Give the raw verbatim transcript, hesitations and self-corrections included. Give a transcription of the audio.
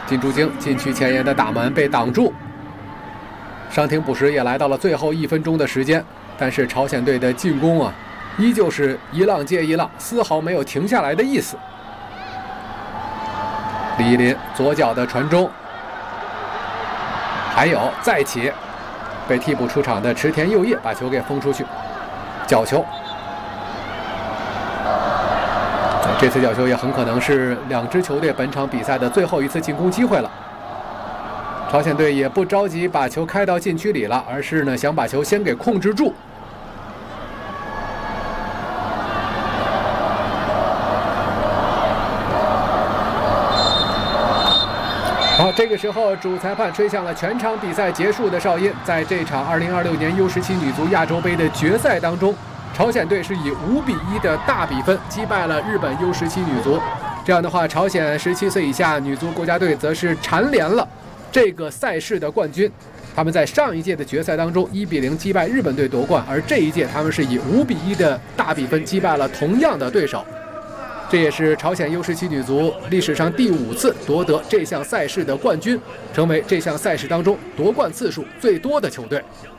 金珠京禁区前沿的大门被挡住，伤停补时也来到了最后一分钟的时间，但是朝鲜队的进攻啊，依旧是一浪接一浪，丝毫没有停下来的意思。李依林左脚的传中，还有再起，被替补出场的池田佑业把球给封出去，角球。这次角球也很可能是两支球队本场比赛的最后一次进攻机会了。朝鲜队也不着急把球开到禁区里了，而是呢想把球先给控制住。好，这个时候主裁判吹响了全场比赛结束的哨音。在这场二零二六年 U 十七 女足亚洲杯的决赛当中，朝鲜队是以五比一的大比分击败了日本 U 十七 女足。这样的话，朝鲜十七岁以下女足国家队则是蝉联了这个赛事的冠军。他们在上一届的决赛当中一比零击败日本队夺冠，而这一届他们是以五比一的大比分击败了同样的对手。这也是朝鲜 U 十七 女足历史上第五次夺得这项赛事的冠军，成为这项赛事当中夺冠次数最多的球队。